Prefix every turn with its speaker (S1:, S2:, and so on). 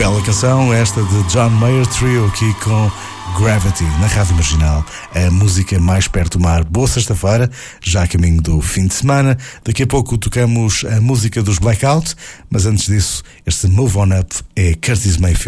S1: Bela canção, esta de John Mayer Trio, aqui com Gravity, na Rádio Marginal. A música mais perto do mar. Boa sexta-feira, já a caminho do fim de semana. Daqui a pouco tocamos a música dos Blackout, mas antes disso, este Move On Up é Curtis Mayfield.